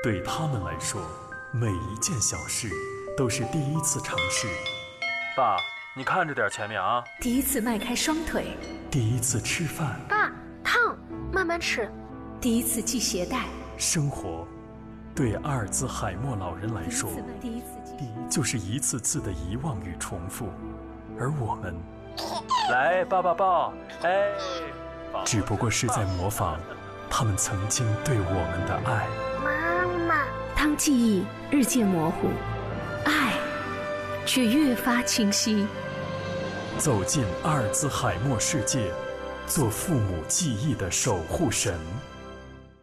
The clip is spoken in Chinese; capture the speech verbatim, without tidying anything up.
对他们来说，每一件小事都是第一次尝试。 爸，你看着点前面啊！ 第一次迈开双腿， 第一次吃饭。 爸，烫，慢慢吃。 第一次系鞋带。 生活，对阿尔兹海默老人来说， 第一次第一就是一次次的遗忘与重复，而我们， 来抱抱抱，哎， 只不过是在模仿他们曾经对我们的爱。 妈妈， 当记忆日渐模糊，爱却越发清晰。 走进阿尔兹海默世界，做父母记忆的守护神。